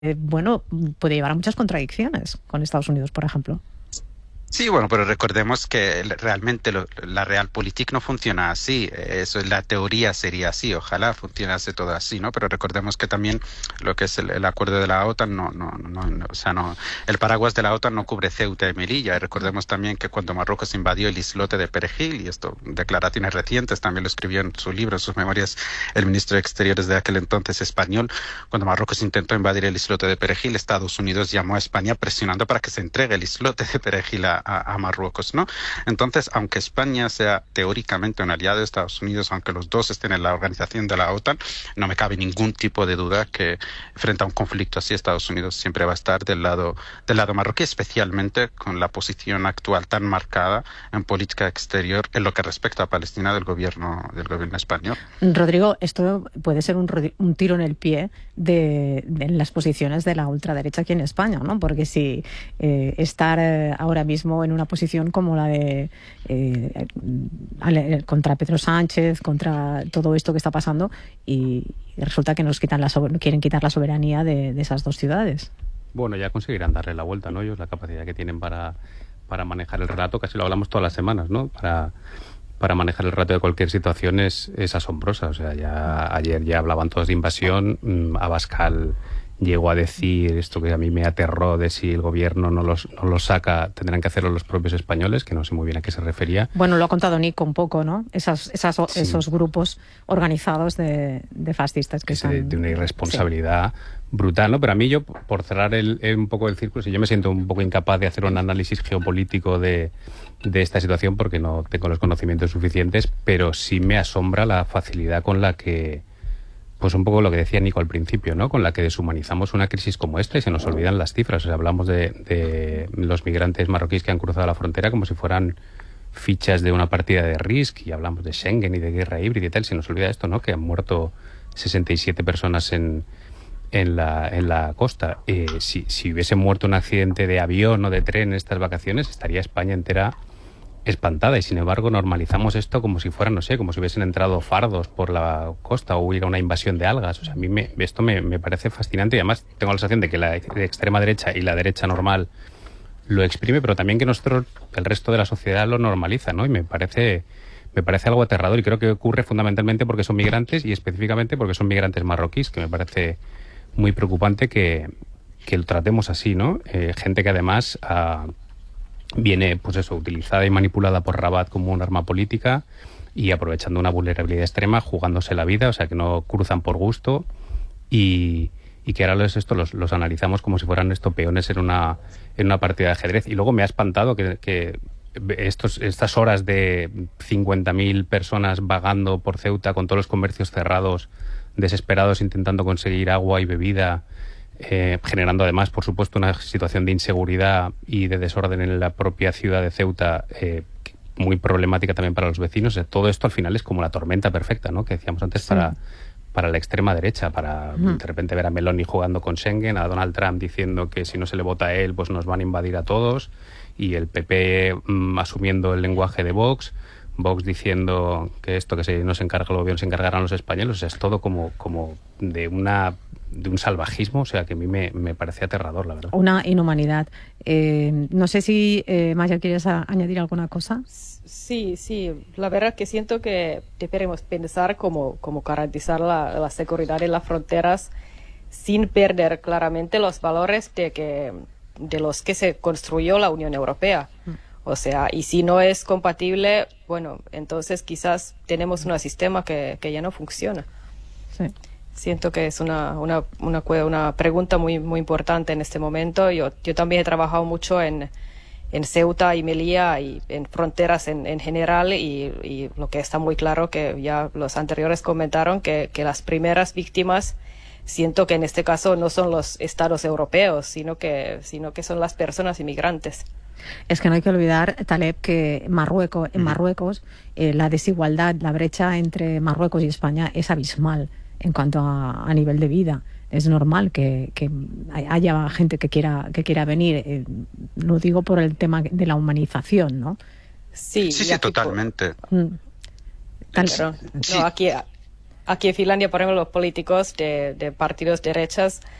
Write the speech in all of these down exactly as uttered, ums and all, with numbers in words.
eh, bueno, puede llevar a muchas contradicciones con Estados Unidos, por ejemplo. Sí, bueno, pero recordemos que realmente lo, la realpolitik no funciona así. Eso en la teoría sería así. Ojalá funcionase todo así, ¿no? Pero recordemos que también lo que es el, el acuerdo de la OTAN, no, no, no, no, o sea, no, el paraguas de la OTAN no cubre Ceuta y Melilla. Y recordemos también que cuando Marruecos invadió el islote de Perejil, y esto declaraciones recientes, también lo escribió en su libro, en sus memorias, el ministro de Exteriores de aquel entonces español, cuando Marruecos intentó invadir el islote de Perejil, Estados Unidos llamó a España presionando para que se entregue el islote de Perejil a A, a Marruecos, ¿no? Entonces, aunque España sea teóricamente un aliado de Estados Unidos, aunque los dos estén en la organización de la OTAN, no me cabe ningún tipo de duda que frente a un conflicto así, Estados Unidos siempre va a estar del lado del lado marroquí, especialmente con la posición actual tan marcada en política exterior en lo que respecta a Palestina del gobierno del gobierno español. Rodrigo, esto puede ser un, un tiro en el pie de, de las posiciones de la ultraderecha aquí en España, ¿no? Porque si eh, estar eh, ahora mismo en una posición como la de eh, contra Pedro Sánchez, contra todo esto que está pasando, y, y resulta que nos quitan la quieren quitar la soberanía de, de esas dos ciudades. Bueno, ya conseguirán darle la vuelta, ¿no? Ellos, la capacidad que tienen para, para manejar el relato, casi lo hablamos todas las semanas, ¿no? Para, para manejar el relato de cualquier situación es, es asombrosa. O sea, ya ayer ya hablaban todos de invasión. Abascal llegó a decir esto que a mí me aterró, de si el gobierno no los, no los saca, tendrán que hacerlo los propios españoles, que no sé muy bien a qué se refería. Bueno, lo ha contado Nico un poco, ¿no? Esas, esas, sí. Esos grupos organizados de, de fascistas que es son... De, de una irresponsabilidad sí. brutal, ¿no? Pero a mí, yo, por cerrar el, el, un poco el círculo, si yo me siento un poco incapaz de hacer un análisis geopolítico de, de esta situación porque no tengo los conocimientos suficientes, pero sí me asombra la facilidad con la que, pues un poco lo que decía Nico al principio, ¿no? Con la que deshumanizamos una crisis como esta y se nos olvidan las cifras. O sea, hablamos de, de los migrantes marroquíes que han cruzado la frontera como si fueran fichas de una partida de Risk, y hablamos de Schengen y de guerra híbrida y tal. Se nos olvida esto, ¿no? Que han muerto sesenta y siete personas en, en, la, en la costa. Eh, si, si hubiese muerto un accidente de avión o de tren en estas vacaciones, estaría España entera espantada, y sin embargo normalizamos esto como si fuera, no sé, como si hubiesen entrado fardos por la costa o hubiera una invasión de algas. O sea, a mí me, esto me, me parece fascinante, y además tengo la sensación de que la de extrema derecha y la derecha normal lo exprime, pero también que nosotros, el resto de la sociedad, lo normaliza, ¿no? Y me parece, me parece algo aterrador, y creo que ocurre fundamentalmente porque son migrantes, y específicamente porque son migrantes marroquíes, que me parece muy preocupante que, que lo tratemos así, ¿no? Eh, gente que además a, viene, pues eso, utilizada y manipulada por Rabat como un arma política, y aprovechando una vulnerabilidad extrema, jugándose la vida, o sea, que no cruzan por gusto, y, y que ahora los, esto los, los analizamos como si fueran estos peones en una, en una partida de ajedrez. Y luego me ha espantado que, que estos, estas horas de cincuenta mil personas vagando por Ceuta con todos los comercios cerrados, desesperados intentando conseguir agua y bebida, Eh, generando además, por supuesto, una situación de inseguridad y de desorden en la propia ciudad de Ceuta, eh, muy problemática también para los vecinos. O sea, todo esto al final es como la tormenta perfecta, ¿no? Que decíamos antes, sí. para, para la extrema derecha, para uh-huh. de repente ver a Meloni jugando con Schengen, a Donald Trump diciendo que si no se le vota a él, pues nos van a invadir a todos, y el P P mm, asumiendo el lenguaje de Vox, Vox diciendo que esto que se nos encarga el gobierno se encargarán los españoles. O sea, es todo como, como de una... de un salvajismo, o sea, que a mí me, me parece aterrador, la verdad. Una inhumanidad. Eh, no sé si, eh, Maya, ¿quieres a, añadir alguna cosa? Sí, sí. La verdad que siento que deberemos pensar cómo, cómo garantizar la, la seguridad en las fronteras sin perder claramente los valores de, que, de los que se construyó la Unión Europea. Mm. O sea, y si no es compatible, bueno, entonces quizás tenemos un sistema que, que ya no funciona. Sí. Siento que es una, una, una, una pregunta muy, muy importante en este momento. Yo, yo también he trabajado mucho en, en Ceuta y Melilla y en fronteras en, en general, y, y lo que está muy claro, que ya los anteriores comentaron, que, que las primeras víctimas, siento que en este caso no son los estados europeos, sino que, sino que son las personas inmigrantes. Es que no hay que olvidar, Taleb, que Marruecos, en Marruecos eh, la desigualdad, la brecha entre Marruecos y España es abismal en cuanto a, a nivel de vida. Es normal que, que haya gente que quiera que quiera venir. Eh, lo digo por el tema de la humanización, ¿no? Sí, sí, sí, totalmente. Por... Tal... Claro. No, aquí, aquí en Finlandia, por ejemplo, los políticos de, de partidos derechas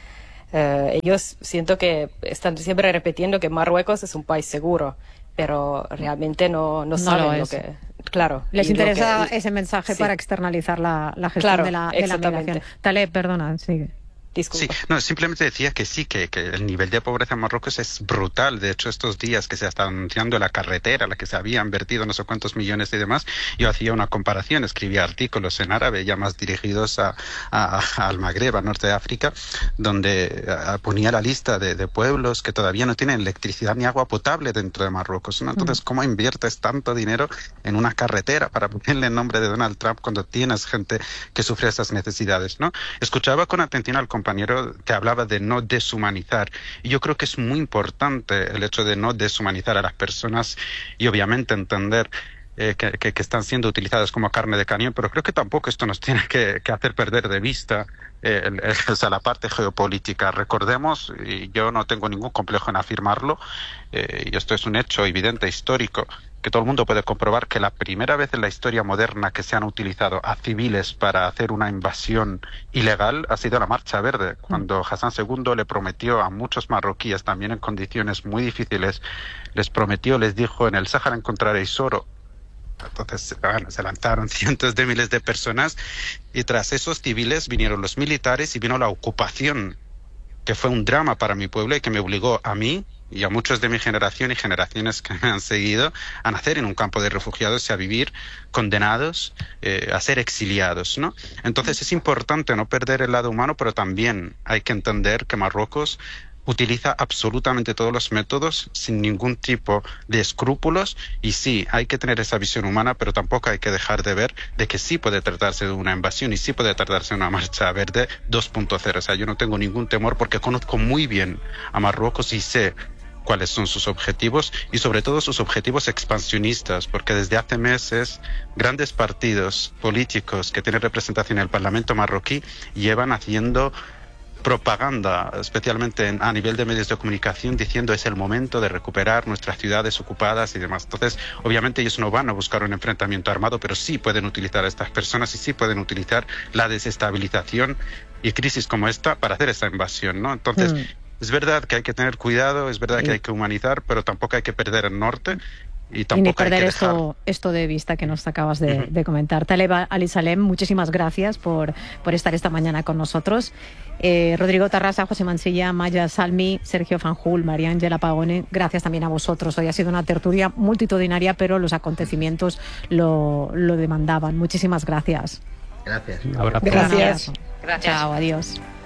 Eh, ellos siento que están siempre repitiendo que Marruecos es un país seguro, pero realmente no, no saben no lo, lo lo que... Claro. Les interesa que, ese mensaje sí. para externalizar la, la gestión claro, de, la, de la migración. Taleb, perdona, sigue. Disculpa. Sí, no, simplemente decía que sí, que, que el nivel de pobreza en Marruecos es brutal. De hecho, estos días que se está anunciando la carretera, la que se había invertido no sé cuántos millones y demás, yo hacía una comparación, escribía artículos en árabe ya más dirigidos a, a, a al Magreb, al norte de África, donde a, ponía la lista de, de pueblos que todavía no tienen electricidad ni agua potable dentro de Marruecos, ¿no? Entonces, ¿cómo inviertes tanto dinero en una carretera para ponerle el nombre de Donald Trump cuando tienes gente que sufre esas necesidades, ¿no? Escuchaba con atención al compañero que hablaba de no deshumanizar. Y yo creo que es muy importante el hecho de no deshumanizar a las personas y obviamente entender eh, que, que, que están siendo utilizadas como carne de cañón, pero creo que tampoco esto nos tiene que, que hacer perder de vista eh, el, el, o sea, la parte geopolítica. Recordemos, y yo no tengo ningún complejo en afirmarlo, eh, y esto es un hecho evidente, histórico, que todo el mundo puede comprobar que la primera vez en la historia moderna que se han utilizado a civiles para hacer una invasión ilegal ha sido la Marcha Verde, cuando Hassan segundo le prometió a muchos marroquíes, también en condiciones muy difíciles, les prometió, les dijo, en el Sáhara encontraréis oro. Entonces, bueno, se lanzaron cientos de miles de personas y tras esos civiles vinieron los militares y vino la ocupación, que fue un drama para mi pueblo y que me obligó a mí y a muchos de mi generación y generaciones que me han seguido a nacer en un campo de refugiados y a vivir condenados, eh, a ser exiliados, ¿no? Entonces es importante no perder el lado humano, pero también hay que entender que Marruecos utiliza absolutamente todos los métodos sin ningún tipo de escrúpulos y sí, hay que tener esa visión humana, pero tampoco hay que dejar de ver de que sí puede tratarse de una invasión y sí puede tratarse de una marcha verde dos punto cero. O sea, yo no tengo ningún temor porque conozco muy bien a Marruecos y sé cuáles son sus objetivos y sobre todo sus objetivos expansionistas, porque desde hace meses grandes partidos políticos que tienen representación en el Parlamento marroquí llevan haciendo propaganda, especialmente en, a nivel de medios de comunicación, diciendo es el momento de recuperar nuestras ciudades ocupadas y demás. Entonces, obviamente ellos no van a buscar un enfrentamiento armado, pero sí pueden utilizar a estas personas y sí pueden utilizar la desestabilización y crisis como esta para hacer esa invasión, ¿no? Entonces, mm. es verdad que hay que tener cuidado, es verdad sí. que hay que humanizar, pero tampoco hay que perder el norte. Y, y ni perder esto, esto de vista que nos acabas de, uh-huh. de comentar. Taleb Ali-Salem, muchísimas gracias por, por estar esta mañana con nosotros. Eh, Rodrigo Tarrasa, José Mansilla, Maya Salmi, Sergio Fanjul, María Ángela Pagone, gracias también a vosotros. Hoy ha sido una tertulia multitudinaria, pero los acontecimientos lo, lo demandaban. Muchísimas gracias. Gracias. Un abrazo. Gracias. Gracias. Chao, adiós.